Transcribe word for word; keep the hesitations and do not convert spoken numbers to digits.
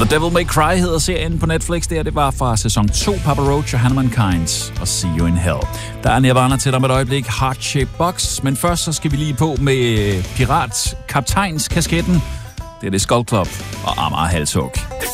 The Devil May Cry hedder serien på Netflix. Der, det var fra sæson to, Papa Roach og Hannah Mankind og See You in Hell. Der er Nirvana til dig om et øjeblik, Heart Shaped Box. Men først så skal vi lige på med pirat-kaptajns-kasketten. Det er det Skull Club og Amager Halshug.